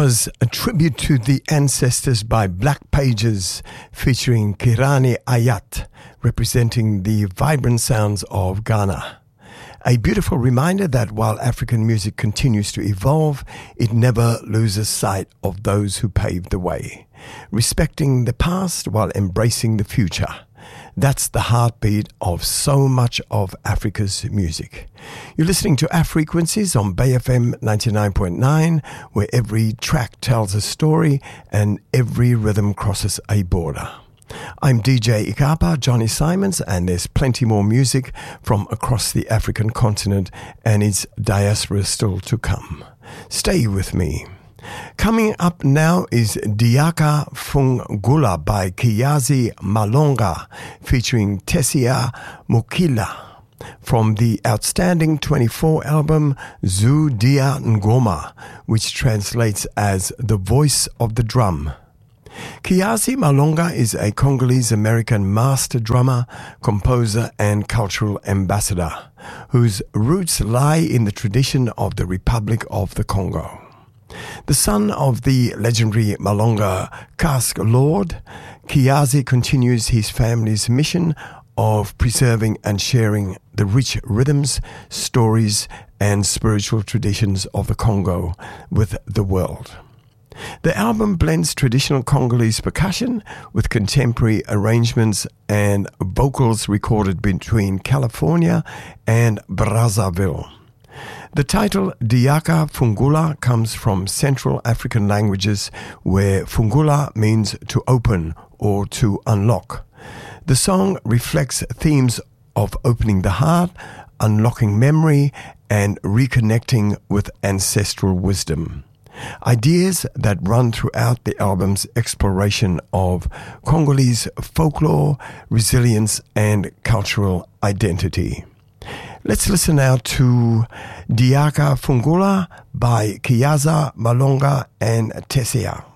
was a tribute to the ancestors by Black Pages featuring Kirani Ayat, representing the vibrant sounds of Ghana. A beautiful reminder that while African music continues to evolve, it never loses sight of those who paved the way, respecting the past while embracing the future. That's the heartbeat of so much of Africa's music. You're listening to Afrequencies on Bay FM 99.9, where every track tells a story and every rhythm crosses a border. I'm DJ Ikapa, Johnny Simons, and there's plenty more music from across the African continent and its diaspora still to come. Stay with me. Coming up now is Diaka Fungula by Kiyazi Malonga featuring Tessia Mokila from the outstanding 24 album Zu Dia Ngoma, which translates as The Voice of the Drum. Kiyazi Malonga is a Congolese-American master drummer, composer, and cultural ambassador, whose roots lie in the tradition of the Republic of the Congo. The son of the legendary Malonga Casque Lord, Kiyazi continues his family's mission of preserving and sharing the rich rhythms, stories, and spiritual traditions of the Congo with the world. The album blends traditional Congolese percussion with contemporary arrangements and vocals recorded between California and Brazzaville. The title Diaka Fungula comes from Central African languages where Fungula means to open or to unlock. The song reflects themes of opening the heart, unlocking memory, and reconnecting with ancestral wisdom. Ideas that run throughout the album's exploration of Congolese folklore, resilience, and cultural identity. Let's listen now to Diaka Fungula by Kiyazi Malonga and Tessia.